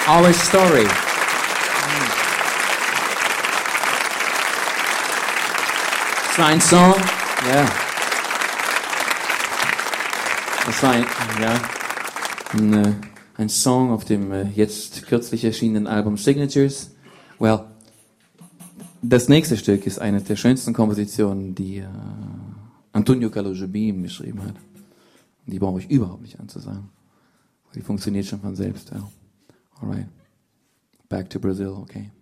Our Story. Das war ein Song, ja. Das war ein Song auf dem jetzt kürzlich erschienenen Album Signatures. Well, das nächste Stück ist eine der schönsten Kompositionen, die Antonio Carlos Jobim geschrieben hat. Die brauche ich überhaupt nicht anzusagen. Die funktioniert schon von selbst. Ja. Alright. Back to Brazil, okay.